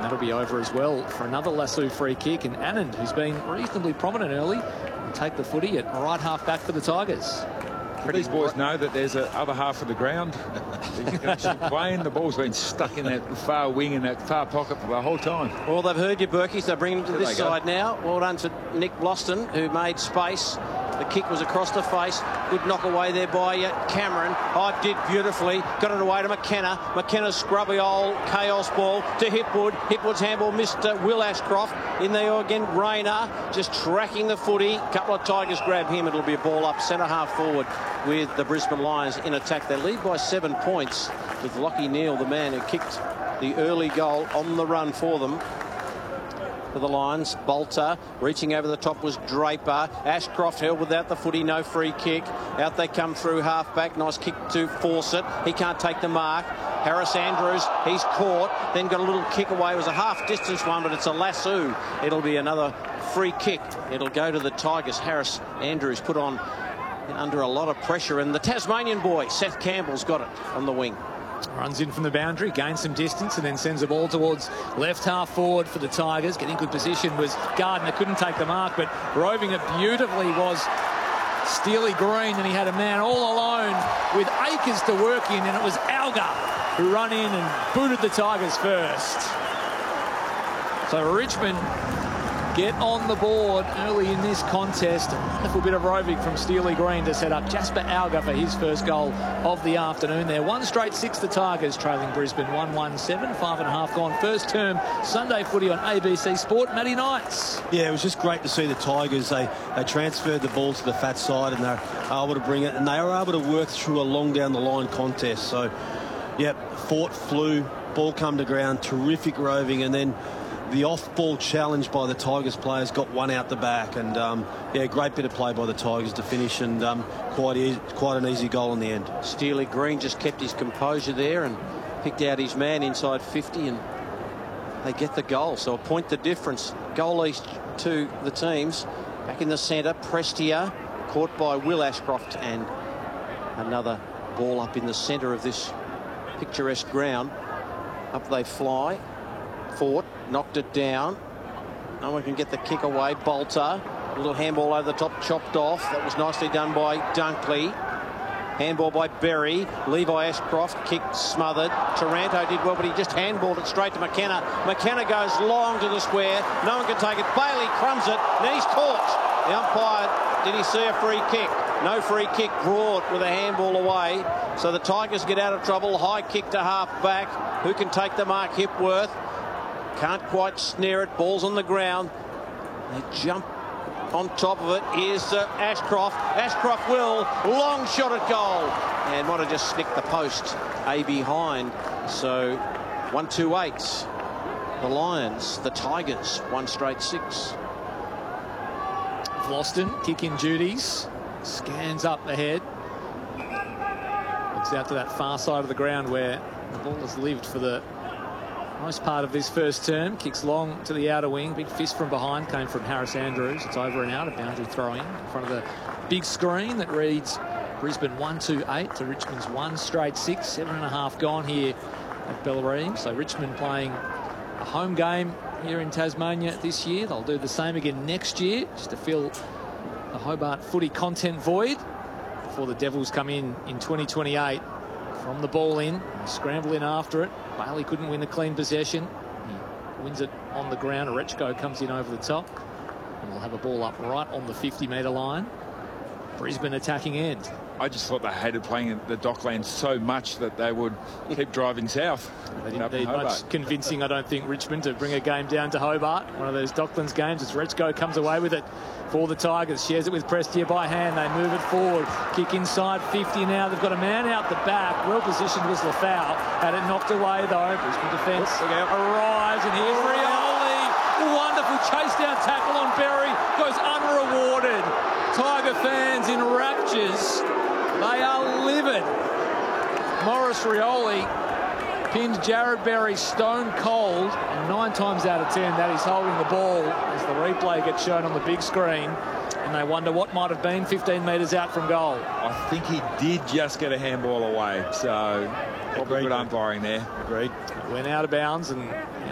that'll be over as well for another Lasoo free kick. And Anand, who's been reasonably prominent early, will take the footy at right half back for the Tigers. These boys know that there's a other half of the ground. Playing, the ball's been stuck in that far wing, in that far pocket for the whole time. Well, they've heard you, Berkey. They're bringing him to this side now. Well done to Nick Bloston, who made space. The kick was across the face. Good knock away there by Cameron. Hyde did beautifully. Got it away to McKenna. McKenna's scrubby old chaos ball to Hipwood. Hipwood's handball missed Will Ashcroft. In there again, Rayner just tracking the footy. A couple of Tigers grab him. It'll be a ball up centre half forward with the Brisbane Lions in attack. They lead by 7 points with Lachie Neale, the man who kicked the early goal on the run for them. For the Lions, Bolter reaching over the top was Draper. Ashcroft held without the footy, no free kick. Out they come through half back. Nice kick to Fawcett. He can't take the mark. Harris Andrews, he's caught, then got a little kick away. It was a half distance one, but it's a lasso. It'll be another free kick. It'll go to the Tigers. Harris Andrews put on under a lot of pressure, and the Tasmanian boy Seth Campbell's got it on the wing. Runs in from the boundary, gains some distance, and then sends the ball towards left half forward for the Tigers. Getting good position was Gardner, couldn't take the mark, but roving it beautifully was Steely Green, and he had a man all alone with acres to work in, and it was Alga who ran in and booted the Tigers first. So Richmond get on the board early in this contest. A wonderful bit of roving from Steely Green to set up Jasper Alga for his first goal of the afternoon there. 1 straight 6, the Tigers trailing Brisbane 1-1-7, 5.5 gone. First term Sunday footy on ABC Sport. Matty Knights. Yeah, it was just great to see the Tigers. They transferred the ball to the fat side, and they're able to bring it, and they were able to work through a long down the line contest. So, yep, fought, flew, ball come to ground, terrific roving, and then the off-ball challenge by the Tigers players got one out the back, and yeah, great bit of play by the Tigers to finish, and quite an easy goal in the end. Steely Green just kept his composure there and picked out his man inside 50, and they get the goal. So a point the difference. Goal each to the teams. Back in the centre, Prestia caught by Will Ashcroft, and another ball up in the centre of this picturesque ground. Up they fly. Fought, knocked it down. No one can get the kick away. Bolter, a little handball over the top, chopped off. That was nicely done by Dunkley. Handball by Berry. Levi Ashcroft, kicked, smothered. Taranto did well, but he just handballed it straight to McKenna. McKenna goes long to the square. No one can take it. Bailey crumbs it. Then he's caught. The umpire, did he see a free kick? No free kick. Broad with a handball away. So the Tigers get out of trouble. High kick to half back. Who can take the mark? Hipworth. Can't quite snare it. Ball's on the ground. They jump on top of it. Here's Ashcroft. Ashcroft will. Long shot at goal. And might have just snicked the post. A behind. So 1-2-8. The Lions. The Tigers. 1 straight 6. Floston, kick in duties. Scans up ahead. Looks out to that far side of the ground where the ball has lived for the most part of this first term. Kicks long to the outer wing. Big fist from behind came from Harris Andrews. It's over and out. A boundary throw-in front of the big screen that reads Brisbane 1-2-8 to Richmond's 1 straight 6. 7.5 gone here at Bellarine. So Richmond playing a home game here in Tasmania this year. They'll do the same again next year just to fill the Hobart footy content void before the Devils come in 2028. From the ball in, scramble in after it. Bailey couldn't win the clean possession. He wins it on the ground. Orechko comes in over the top, and we'll have a ball up right on the 50-metre line. Brisbane attacking end. I just thought they hated playing at the Docklands so much that they would keep driving south. They didn't need much convincing, I don't think, Richmond to bring a game down to Hobart. One of those Docklands games as Orechko comes away with it for the Tigers. Shares it with Prestia by hand. They move it forward. Kick inside 50 now. They've got a man out the back. Well positioned was Lafau. Had it knocked away though. Brisbane defence arrives, and here's Rioli. Wonderful chase down tackle on Berry. Goes unrewarded. Tiger fans in raptures. They are livid. Maurice Rioli pinned Jared Berry stone cold, and 9 times out of 10 that is holding the ball as the replay gets shown on the big screen, and they wonder what might have been 15 metres out from goal. I think he did just get a handball away, so probably good umpiring there. Agreed. Went out of bounds, and